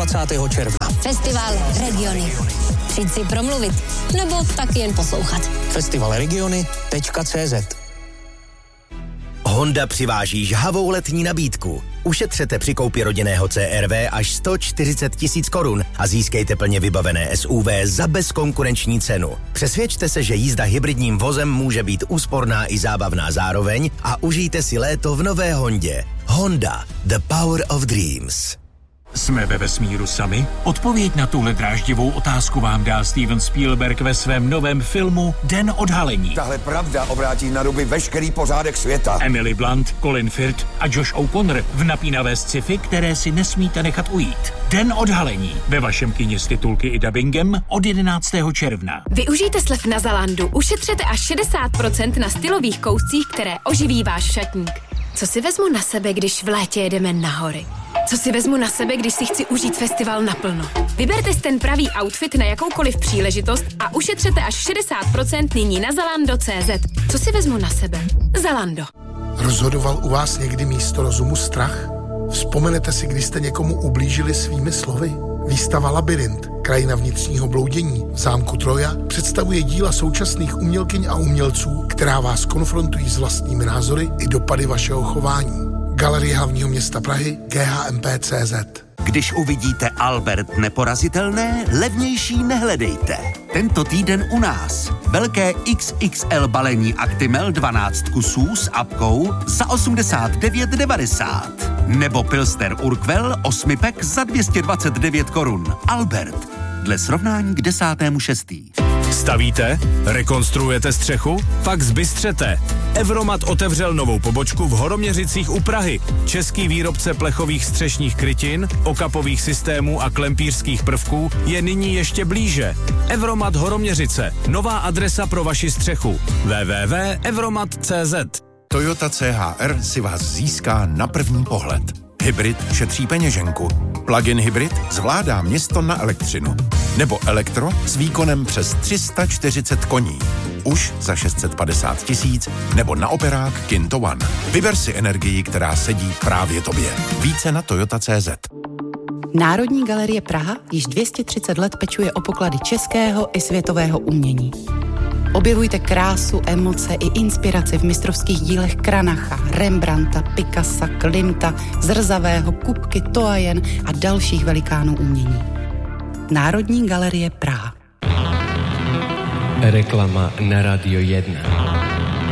28. června. Festival Regiony. Přijď si promluvit, nebo tak jen poslouchat. Festivalregiony.cz. Honda přiváží žhavou letní nabídku. Ušetřete při koupi rodinného CR-V až 140 000 korun a získejte plně vybavené SUV za bezkonkurenční cenu. Přesvědčte se, že jízda hybridním vozem může být úsporná i zábavná zároveň a užijte si léto v nové Hondě. Honda, the power of dreams. Jsme ve vesmíru sami? Odpověď na tuhle dráždivou otázku vám dá Steven Spielberg ve svém novém filmu Den odhalení. Tahle pravda obrátí na ruby veškerý pořádek světa. Emily Blunt, Colin Firth a Josh O'Connor v napínavé sci-fi, které si nesmíte nechat ujít. Den odhalení ve vašem kině s titulky i dabingem od 11. června. Využijte slev na Zalandu, ušetřete až 60% na stylových kouscích, které oživí váš šatník. Co si vezmu na sebe, když v létě jedeme na hory? Co si vezmu na sebe, když si chci užít festival naplno? Vyberte si ten pravý outfit na jakoukoliv příležitost a ušetřete až 60% nyní na Zalando.cz. Co si vezmu na sebe? Zalando. Rozhodoval u vás někdy místo rozumu strach? Vzpomenete si, když jste někomu ublížili svými slovy? Výstava Labyrint, krajina vnitřního bloudění v zámku Troja, představuje díla současných umělkyň a umělců, která vás konfrontují s vlastními názory i dopady vašeho chování. Galerie hlavního města Prahy, GHMP.cz. Když uvidíte Albert neporazitelné, levnější nehledejte. Tento týden u nás. Velké XXL balení Actimel 12 kusů s apkou za 89,90. Nebo Pilsner Urquell 8-pack za 229 korun. Albert. Dle srovnání k 10.6. Stavíte? Rekonstruujete střechu? Pak zbystřete. Evromat otevřel novou pobočku v Horoměřicích u Prahy. Český výrobce plechových střešních krytin, okapových systémů a klempířských prvků je nyní ještě blíže. Evromat Horoměřice. Nová adresa pro vaši střechu. www.evromat.cz. Toyota CHR si vás získá na první pohled. Hybrid šetří peněženku. Plug-in hybrid zvládá město na elektřinu. Nebo elektro s výkonem přes 340 koní. Už za 650 000 nebo na operák Kinto One. Vyber si energii, která sedí právě tobě. Více na Toyota.cz. Národní galerie Praha již 230 let pečuje o poklady českého i světového umění. Objevujte krásu, emoce i inspiraci v mistrovských dílech Kranacha, Rembrandta, Picassa, Klimta, Zrzavého, Kupky, Toajen a dalších velikánů umění. Národní galerie Praha. Reklama na Radio 1.